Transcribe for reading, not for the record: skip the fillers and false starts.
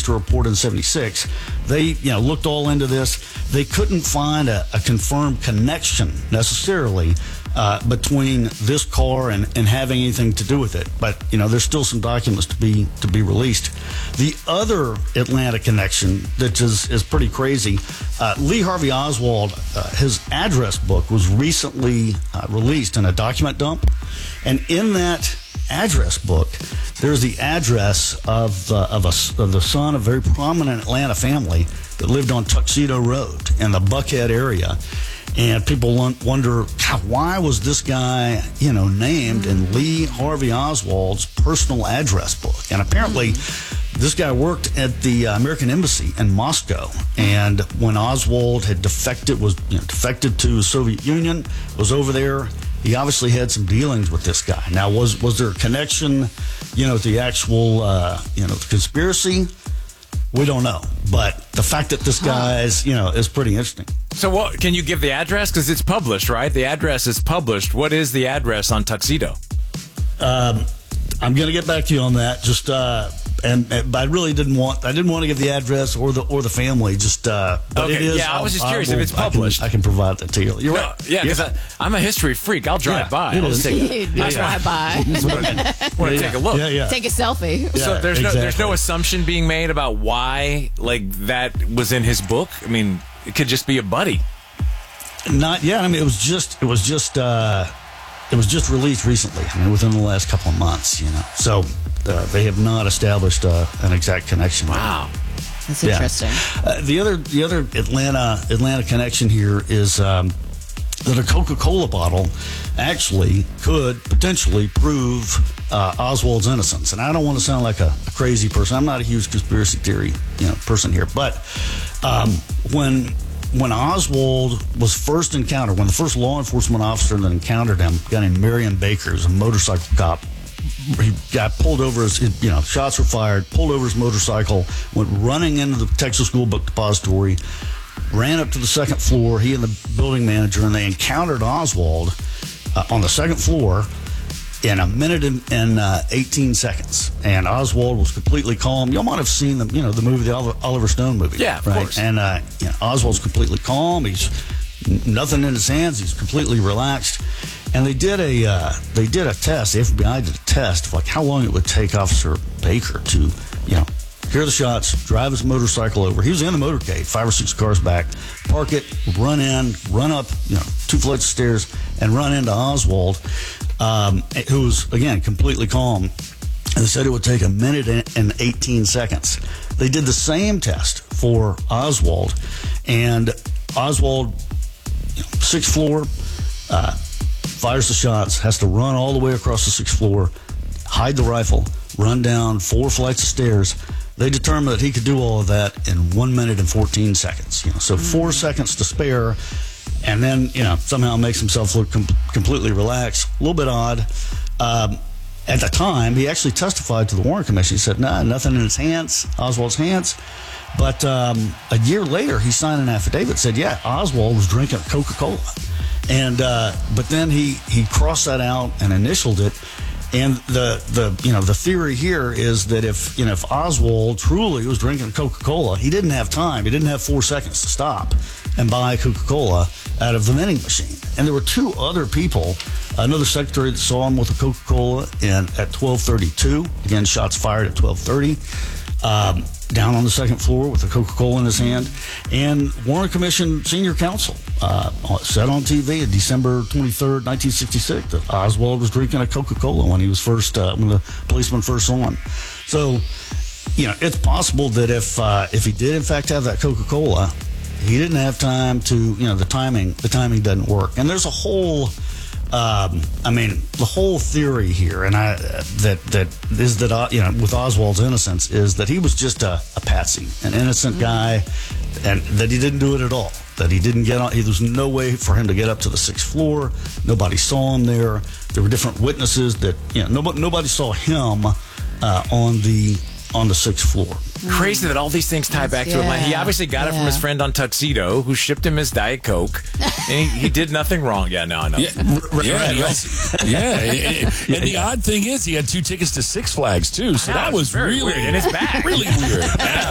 released a report in 76. They, looked all into this. They couldn't find a confirmed connection necessarily between this car and having anything to do with it. But, there's still some documents to be released. The other Atlanta connection that is pretty crazy, Lee Harvey Oswald, his address book was recently released in a document dump. And in that address book, there's the address of the son of a very prominent Atlanta family that lived on Tuxedo Road in the Buckhead area. And people wonder, why was this guy, named in Lee Harvey Oswald's personal address book? And apparently, this guy worked at the American Embassy in Moscow. And when Oswald had defected to the Soviet Union, was over there, he obviously had some dealings with this guy. Now, was there a connection, to the actual, the conspiracy? We don't know. But the fact that this guy is pretty interesting. So can you give the address? Because it's published, right? The address is published. What is the address on Tuxedo? I'm going to get back to you on that. But I really didn't want to give the address or the family. But okay. It is. Yeah, I was just curious if it's published. I can provide that to you. You're right. Yeah, because I'm a history freak. I'll drive by. I'll drive by. Want to take a look? Yeah. Take a selfie. So there's no assumption being made about why that was in his book. I mean, it could just be a buddy. Not yet. I mean, it was just released recently. I mean, within the last couple of months. So they have not established an exact connection. Wow, that's interesting. The other Atlanta connection here is that a Coca-Cola bottle actually could potentially prove Oswald's innocence. And I don't want to sound like a crazy person. I'm not a huge conspiracy theory person here, but when Oswald was first encountered, when the first law enforcement officer that encountered him, a guy named Marion Baker, who's a motorcycle cop, he got pulled over, shots were fired, pulled over his motorcycle, went running into the Texas School Book Depository, ran up to the second floor, he and the building manager, and they encountered Oswald on the second floor in a minute and 18 seconds. And Oswald was completely calm. Y'all might have seen the movie, the Oliver Stone movie. Yeah, of course. And Oswald's completely calm. He's nothing in his hands. He's completely relaxed. And they did a test. The FBI did a test of how long it would take Officer Baker to, hear the shots, drive his motorcycle over. He was in the motorcade, 5 or 6 cars back, park it, run in, run up, 2 flights of stairs, and run into Oswald, who was, again, completely calm. And they said it would take a minute and 18 seconds. They did the same test for Oswald, and Oswald, 6th floor, fires the shots, has to run all the way across the 6th floor, hide the rifle, run down 4 flights of stairs. They determined that he could do all of that in 1 minute and 14 seconds. So 4 seconds to spare, and then somehow makes himself look completely relaxed. A little bit odd. At the time, he actually testified to the Warren Commission. He said, nothing in his hands, Oswald's hands. But a year later, he signed an affidavit that said, Oswald was drinking Coca-Cola. And but then he crossed that out and initialed it. And the theory here is that if Oswald truly was drinking Coca-Cola, he didn't have time. He didn't have 4 seconds to stop and buy Coca-Cola out of the vending machine. And there were 2 other people, another secretary that saw him with a Coca-Cola at 12:32. Again, shots fired at 12:30. Down on the 2nd floor with a Coca-Cola in his hand. And Warren Commission senior counsel said on TV on December 23rd, 1966, that Oswald was drinking a Coca-Cola when he was when the policeman first saw him. So, it's possible that if he did in fact have that Coca-Cola, he didn't have time to, the timing doesn't work. And there's a whole, the whole theory here, and with Oswald's innocence, is that he was just a patsy, an innocent guy, and that he didn't do it at all. That he didn't get on. There was no way for him to get up to the 6th floor. Nobody saw him there. There were different witnesses that nobody saw him on the 6th floor. Crazy that all these things tie back to him. He obviously got it from his friend on Tuxedo, who shipped him his Diet Coke, and he did nothing wrong. Yeah, no, I know. And the odd thing is, he had 2 tickets to Six Flags too, so that was very really weird in his bag. Really weird.